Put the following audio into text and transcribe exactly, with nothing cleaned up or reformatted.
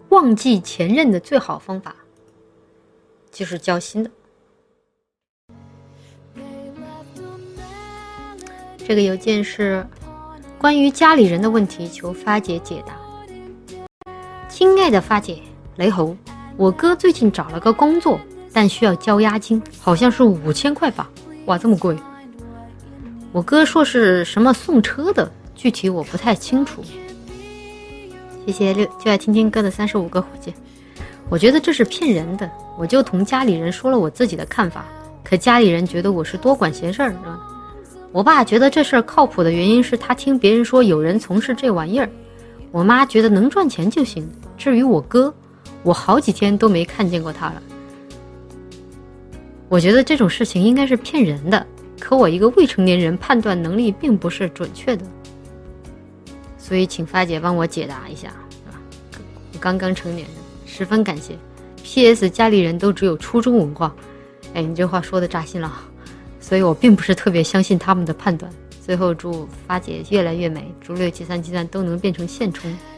忘记前任的最好方法就是交新的。这个邮件是关于家里人的问题，求发姐解答。亲爱的发姐，雷猴，我哥最近找了个工作，但需要交押金，好像是五千块吧。哇，这么贵。我哥说是什么送车的，具体我不太清楚。谢谢六就爱听听歌的三十五个火箭。我觉得这是骗人的，我就同家里人说了我自己的看法，可家里人觉得我是多管闲事儿，是吧？我爸觉得这事儿靠谱的原因是他听别人说有人从事这玩意儿，我妈觉得能赚钱就行。至于我哥，我好几天都没看见过他了。我觉得这种事情应该是骗人的，可我一个未成年人判断能力并不是准确的，所以请发姐帮我解答一下，是吧？我刚刚成年人，十分感谢。P S 家里人都只有初中文化。哎，你这话说的扎心了，所以我并不是特别相信他们的判断。最后祝发姐越来越美，祝六七三七三都能变成现充。